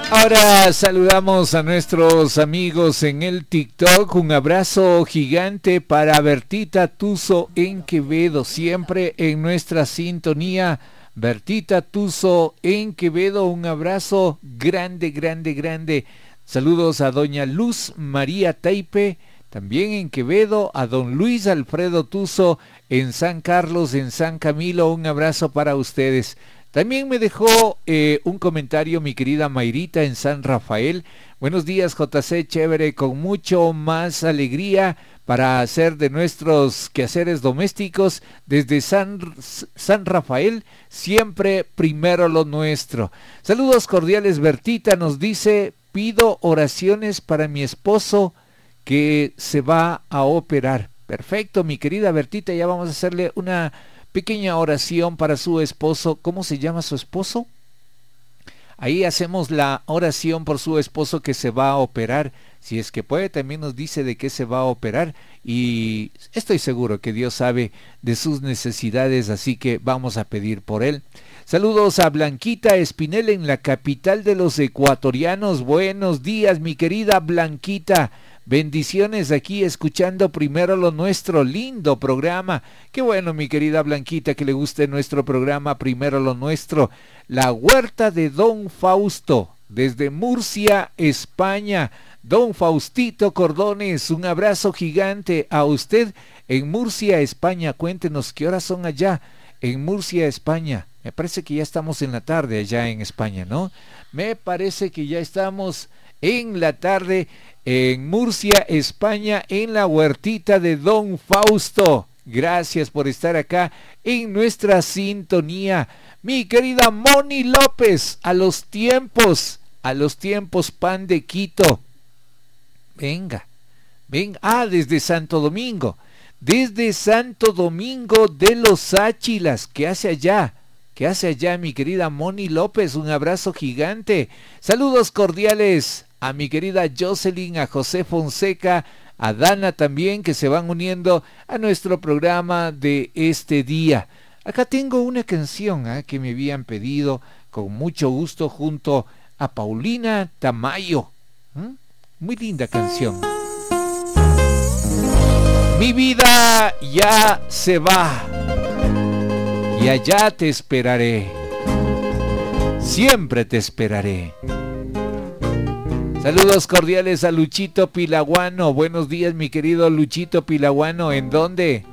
Ahora saludamos a nuestros amigos en el TikTok. Un abrazo gigante para Bertita Tuzo en Quevedo, siempre en nuestra sintonía. Bertita Tuzo en Quevedo, un abrazo grande, grande, grande. Saludos a doña Luz María Taipe, también en Quevedo, a don Luis Alfredo Tuzo en San Carlos, en San Camilo, un abrazo para ustedes. También me dejó un comentario mi querida Mayrita en San Rafael. Buenos días, JC, chévere, con mucho más alegría para hacer de nuestros quehaceres domésticos desde San Rafael, siempre primero lo nuestro. Saludos cordiales, Bertita nos dice, pido oraciones para mi esposo que se va a operar. Perfecto, mi querida Bertita, ya vamos a hacerle una pequeña oración para su esposo. ¿Cómo se llama su esposo? Ahí hacemos la oración por su esposo que se va a operar. Si es que puede, también nos dice de qué se va a operar. Y estoy seguro que Dios sabe de sus necesidades, así que vamos a pedir por él. Saludos a Blanquita Espinel en la capital de los ecuatorianos. Buenos días, mi querida Blanquita. Bendiciones aquí escuchando primero lo nuestro, lindo programa. Qué bueno, mi querida Blanquita, que le guste nuestro programa primero lo nuestro. La huerta de Don Fausto, desde Murcia, España. Don Faustito Cordones, un abrazo gigante a usted en Murcia, España. Cuéntenos qué horas son allá en Murcia, España. Me parece que ya estamos en la tarde allá en España, ¿no? Me parece que ya estamos en la tarde en Murcia, España, en la huertita de Don Fausto. Gracias por estar acá en nuestra sintonía. Mi querida Moni López, a los tiempos, pan de Quito. Venga, desde Santo Domingo de los Áchilas. ¿Qué hace allá, mi querida Moni López? Un abrazo gigante. Saludos cordiales a mi querida Jocelyn, a José Fonseca, a Dana también, que se van uniendo a nuestro programa de este día. Acá tengo una canción que me habían pedido con mucho gusto junto a Paulina Tamayo. Muy linda canción. Mi vida ya se va y allá te esperaré. Siempre te esperaré. Saludos cordiales a Luchito Pilaguano. Buenos días, mi querido Luchito Pilaguano. ¿En dónde?